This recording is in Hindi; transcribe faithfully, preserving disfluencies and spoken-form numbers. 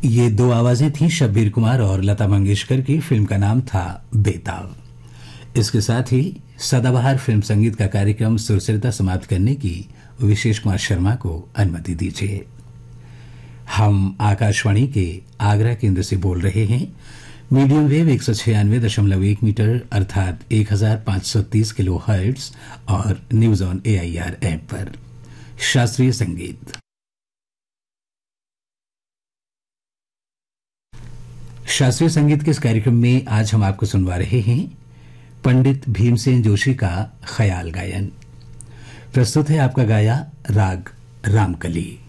ये दो आवाजें थीं शब्बीर कुमार और लता मंगेशकर की। फिल्म का नाम था बेताब। इसके साथ ही सदाबहार फिल्म संगीत का कार्यक्रम सुरसरिता समाप्त करने की विशेष कुमार शर्मा को अनुमति दीजिए। हम आकाशवाणी के आगरा केंद्र से बोल रहे हैं। मीडियम वेव एक सौ छियानवे दशमलव एक मीटर अर्थात एक हजार पांच सौ तीस किलो हर्ट्ज और news on A I R app पर शास्त्रीय संगीत। शास्त्रीय संगीत के इस कार्यक्रम में आज हम आपको सुनवा रहे हैं पंडित भीमसेन जोशी का ख्याल गायन। प्रस्तुत है आपका गाया राग रामकली।